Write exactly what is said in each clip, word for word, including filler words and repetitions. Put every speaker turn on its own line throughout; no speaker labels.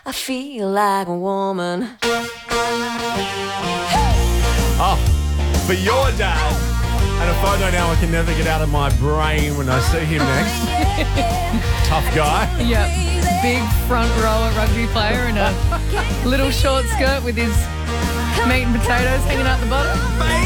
I feel like a woman.
Oh, for your dad. And a photo now I can never get out of my brain when I see him next. Tough guy.
Yep. Big front rower rugby player in a little short skirt with his meat and potatoes hanging out the bottom.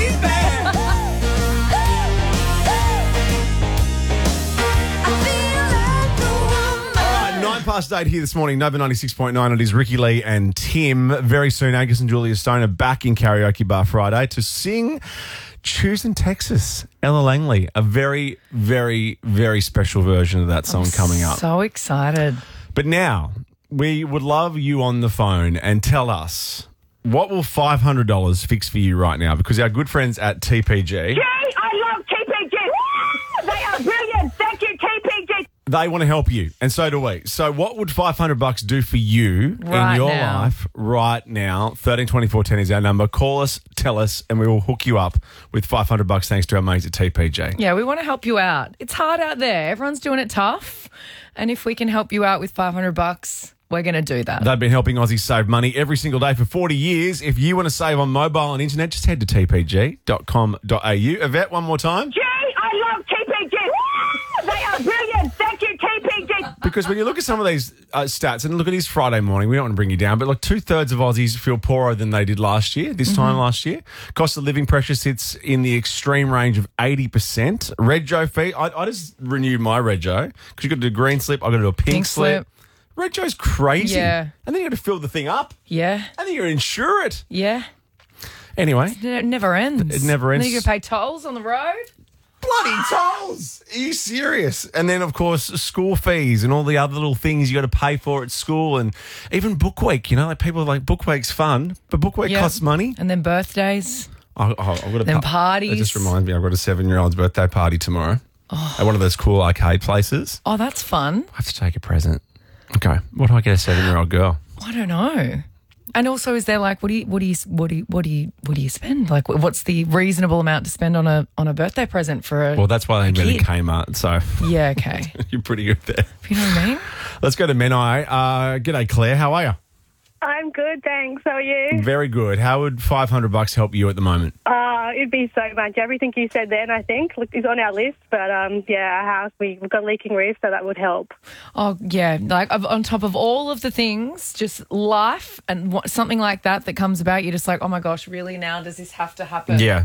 Nine past eight here this morning, Nova ninety-six point nine. It is Ricky Lee and Tim. Very soon, Angus and Julia Stone are back in Karaoke Bar Friday to sing Choosing Texas, Ella Langley. A very, very, very special version of that song
I'm
coming up.
So excited.
But now, we would love you on the phone and tell us, what will five hundred dollars fix for you right now? Because our good friends at T P G...
Jay, I love T P G. They are brilliant. Thank you, T P G.
They want to help you, and so do we. So what would five hundred bucks do for you
Right
in your
now.
life right now? thirteen twenty-four ten is our number. Call us, tell us, and we will hook you up with five hundred bucks thanks to our mates at T P G.
Yeah, we want to help you out. It's hard out there. Everyone's doing it tough. And if we can help you out with five hundred bucks, we're going to do that.
They've been helping Aussies save money every single day for forty years. If you want to save on mobile and internet, just head to t p g dot com dot a u. Yvette, one more time.
Jay, I love T P G. They are brilliant. Thank you, T P G.
Because when you look at some of these uh, stats, and look at this Friday morning, we don't want to bring you down, but like two-thirds of Aussies feel poorer than they did last year, this time last year. Cost of living pressure sits in the extreme range of eighty percent. Rego fee, I, I just renewed my Rego because you've got to do a green slip, I've got to do a pink,
Pink slip.
slip. Rego's crazy.
Yeah.
And then you've got to fill the thing up,
Yeah,
and then you've got to insure it.
yeah.
Anyway,
It never ends.
It never ends.
And then you can pay tolls on the road.
bloody tolls. Are you serious? And then, of course, school fees and all the other little things you got to pay for at school, and even book week. You know, like people are like, book week's fun, but book week
Yeah.
costs money.
And then birthdays.
Oh, oh, I've got a
Then
pa-
parties.
It just reminds me, I've got a seven-year-old's birthday party tomorrow at one of those cool arcade places.
Oh, that's fun.
I have to take a present. Okay, what do I get a seven-year-old girl?
I don't know. And also, is there like, what do you, what do you, what do you, what do you, what do you spend? Like, what's the reasonable amount to spend on a on a birthday present for a?
Well, that's why they invented
kid.
Kmart, so
Yeah, okay.
you're pretty good there.
You know what I mean?
Let's go to Menai. Uh, g'day, Claire. How are you?
I'm good, thanks. How are you?
Very good. How would five hundred bucks help you at the moment?
Uh, it'd be so much. Everything you said then, I think, look, is on our list. But, um, yeah, our house, we, we've got a leaking roof, so that would help.
Oh, yeah. Like, of- on top of all of the things, just life and what, something like that that comes about, you're just like, oh my gosh, really now does this have to happen?
Yeah.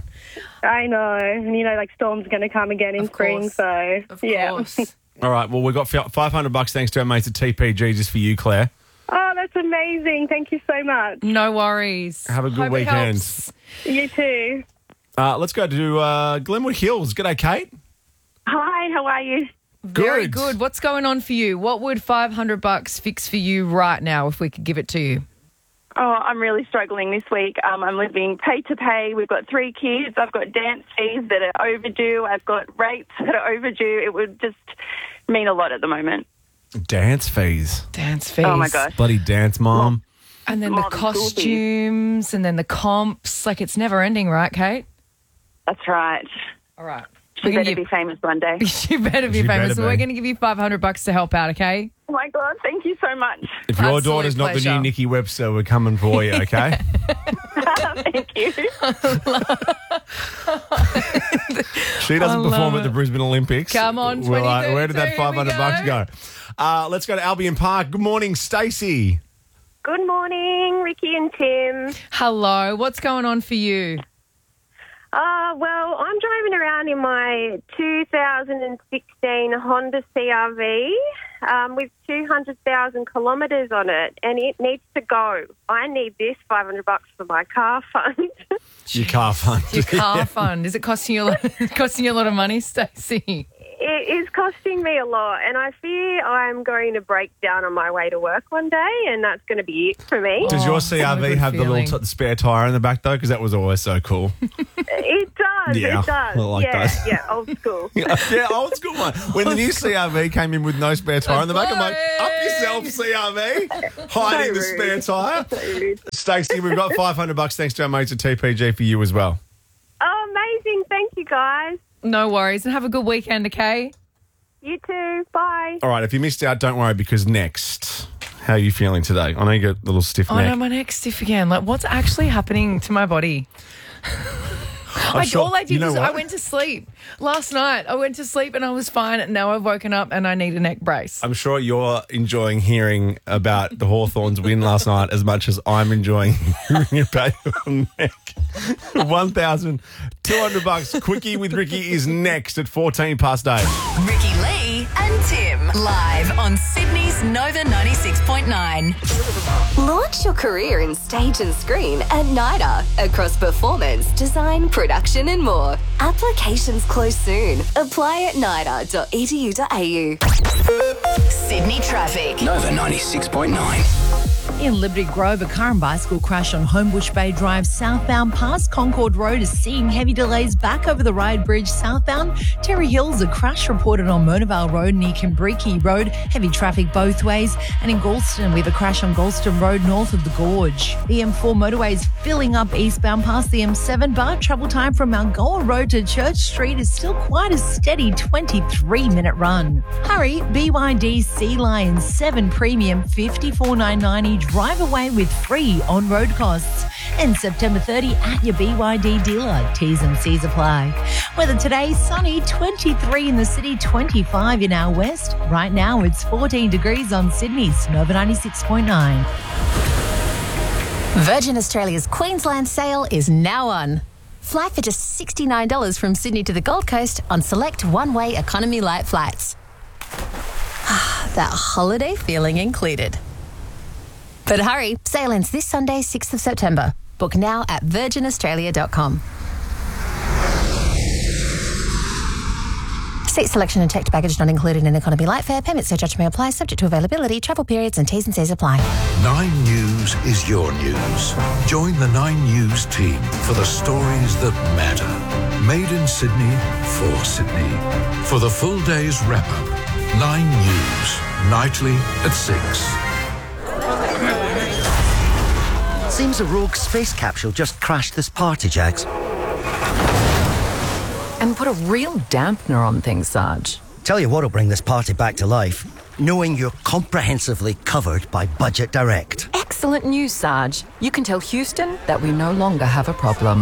I know. And, you know, like, storm's going to come again in
Of
spring,
course.
so,
Of
yeah.
course.
All right. Well, we've got five hundred bucks thanks to our mates at T P G just for you, Claire.
Oh, that's amazing. Thank you so much.
No worries.
Have a good
Hope it
weekend.
helps.
You too.
Uh, let's go to uh, Glenwood Hills. G'day, Kate.
Hi, how are you?
Very
Good.
good. What's going on for you? What would five hundred bucks fix for you right now if we could give it to you?
Oh, I'm really struggling this week. Um, I'm living pay to pay. We've got three kids. I've got dance fees that are overdue. I've got rates that are overdue. It would just mean a lot at the moment.
Dance fees.
Dance fees.
Oh, my gosh.
Bloody dance, mom.
And then
More
the
than school fees.
costumes and then the comps. Like, it's never ending, right, Kate?
That's right.
All right.
We
We're gonna
better be
give-
famous one day.
You better be
You
famous.
better
So we're
be.
going to give you five hundred bucks to help out, okay?
Oh, my God. Thank you so much.
If your
Absolute
daughter's not the
pleasure.
new Nikki Webster, we're coming for you, okay?
Thank you.
She doesn't
I love
perform at
it.
the Brisbane Olympics.
Come on,
We're like, where did that
twenty thirty-two,
five hundred
here
bucks
we
go? Uh, let's go to Albion Park. Good morning, Stacey.
Good morning, Ricky and Tim.
Hello. What's going on for you?
Uh, well, I'm driving around in my two thousand sixteen Honda C R V um, with two hundred thousand kilometres on it, and it needs to go. I need this five hundred bucks for my car fund.
Your car fund.
Your car fund. Is it costing you a lot, costing you a lot of money, Stacey?
It is costing me a lot, and I fear I'm going to break down on my way to work one day, and that's going to be it for me.
Does
Oh,
your
it's not a
C R V
good
have the
feeling.
little t- spare tyre in the back, though? Because that was always so cool.
It does,
Yeah,
it does.
I like
yeah,
those.
yeah, old school.
Yeah, old school one. When the new C R V came in with no spare tyre in the back, I'm like, up yourself, C R V. Hiding the
So
spare
rude.
tyre.
So rude.
Stacey, we've got five hundred bucks thanks to our mates at T P G for you as well.
Oh, amazing. Thank you, guys.
No worries. And have a good weekend, okay?
You too. Bye.
All right, if you missed out, don't worry, because next, How are you feeling today? I know you got a little stiff
Oh
neck.
no, my neck's stiff again. Like, what's actually happening to my body? I,
sure-
all I did
you know
was
what?
I went to sleep last night. I went to sleep and I was fine. And now I've woken up and I need a neck brace.
I'm sure you're enjoying hearing about the Hawthorns win last night as much as I'm enjoying hearing about your neck. one thousand two hundred bucks. Quickie with Ricky is next at fourteen past eight.
Ricky Lee and Tim live on Sydney's Nova ninety-six point nine.
Launch your career in stage and screen at NIDA across performance, design, production and more. Applications close soon. Apply at nida dot e d u dot a u.
Sydney traffic.
Nova ninety-six point nine.
In Liberty Grove, a car and bicycle crash on Homebush Bay Drive southbound past Concord Road is seeing heavy delays back over the Ryde Bridge southbound. Terry Hills, a crash reported on Monavale Road near Kimbriki Road. Heavy traffic both ways. And in Galston, we have a crash on Galston Road north of the Gorge. The M four motorway is filling up eastbound past the M seven, but travel time from Malgoa Road to Church Street is still quite a steady twenty-three minute run. Hurry, B Y D Sea Lion seven Premium fifty-four nine ninety. Drive away with free on-road costs. And September thirtieth at your B Y D dealer. T's and C's apply. Weather today, sunny, twenty-three in the city, twenty-five in our west. Right now it's fourteen degrees on Sydney's Nova ninety-six point nine.
Virgin Australia's Queensland sale is now on. Fly for just sixty-nine dollars from Sydney to the Gold Coast on select one-way economy light flights. That holiday feeling included. But hurry, sale ends this Sunday, sixth of September. Book now at virgin australia dot com. Seat selection and checked baggage not included in economy light fare. Permit surcharge may apply, subject to availability, travel periods and T's and C's apply.
Nine News is your news. Join the Nine News team for the stories that matter. Made in Sydney, for Sydney. For the full day's wrap-up, Nine News, nightly at six.
Seems a rogue space capsule just crashed this party, Jags.
And put a real dampener on things, Sarge.
Tell you what'll bring this party back to life. Knowing you're comprehensively covered by Budget Direct.
Excellent news, Sarge. You can tell Houston that we no longer have a problem.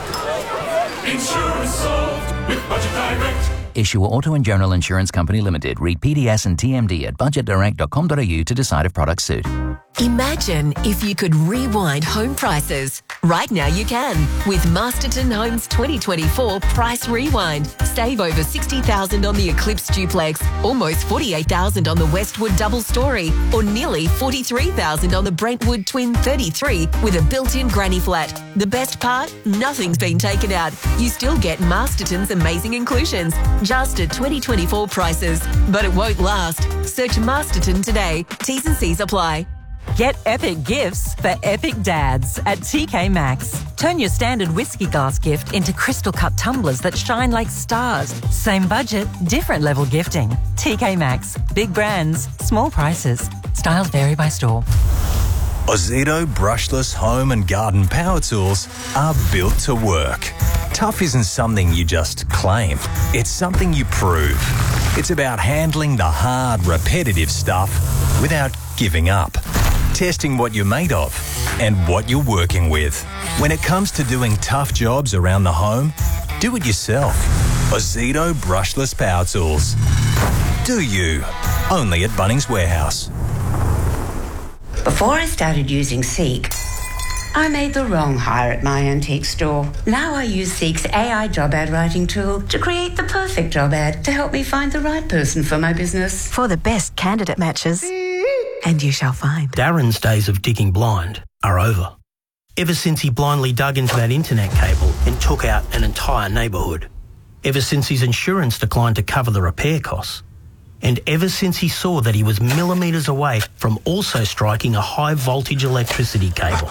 Insurance solved with Budget Direct.
Issue Auto and General Insurance Company Limited. Read P D S and T M D at budget direct dot com dot a u to decide if products suit.
Imagine if you could rewind home prices. Right now you can with Masterton Homes twenty twenty-four Price Rewind. Save over sixty thousand dollars on the Eclipse Duplex, almost forty-eight thousand dollars on the Westwood Double Story, or nearly forty-three thousand dollars on the Brentwood Twin thirty-three with a built-in granny flat. The best part? Nothing's been taken out. You still get Masterton's amazing inclusions, just at twenty twenty-four prices. But it won't last. Search Masterton today. T's and C's apply.
Get epic gifts for epic dads at T K Maxx. Turn your standard whiskey glass gift into crystal cut tumblers that shine like stars. Same budget, different level gifting. T K Maxx. Big brands, small prices. Styles vary by store.
Ozito brushless home and garden power tools are built to work. Tough isn't something you just claim. It's something you prove. It's about handling the hard, repetitive stuff without giving up. Testing what you're made of and what you're working with. When it comes to doing tough jobs around the home, do it yourself. Ozito brushless power tools. Do you? Only at Bunnings Warehouse.
Before I started using Seek, I made the wrong hire at my antique store. Now I use Seek's A I job ad writing tool to create the perfect job ad to help me find the right person for my business.
For the best candidate matches. And you shall find.
Darren's days of digging blind are over. Ever since he blindly dug into that internet cable and took out an entire neighbourhood. Ever since his insurance declined to cover the repair costs. And ever since he saw that he was millimetres away from also striking a high voltage electricity cable.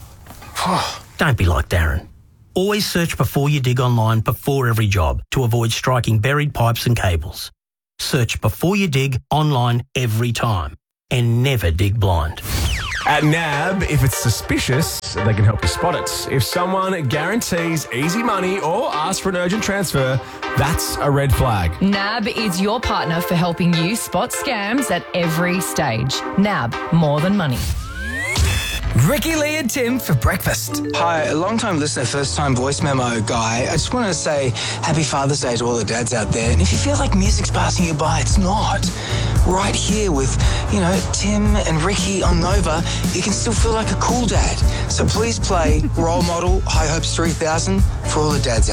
Don't be like Darren. Always search before you dig online before every job to avoid striking buried pipes and cables. Search before you dig online every time. And never dig blind.
At N A B, if it's suspicious, they can help you spot it. If someone guarantees easy money or asks for an urgent transfer, that's a red flag.
N A B is your partner for helping you spot scams at every stage. N A B, more than money.
Ricky, Lee and Tim for breakfast.
Hi, a long-time listener, first-time voice memo guy. I just want to say happy Father's Day to all the dads out there. And if you feel like music's passing you by, it's not. Right here with, you know, Tim and Ricky on Nova, you can still feel like a cool dad. So please play Role Model High Hopes three thousand for all the dads out there.